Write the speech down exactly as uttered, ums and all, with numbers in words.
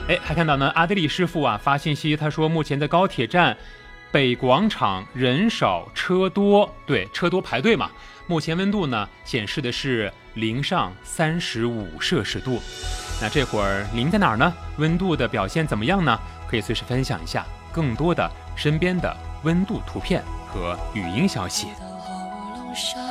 哎，还看到呢，阿德里师傅啊发信息，他说目前在高铁站北广场人少车多，对，车多排队嘛。目前温度呢显示的是零上三十五摄氏度。那这会儿您在哪儿呢？温度的表现怎么样呢？可以随时分享一下更多的身边的温度图片和语音消息。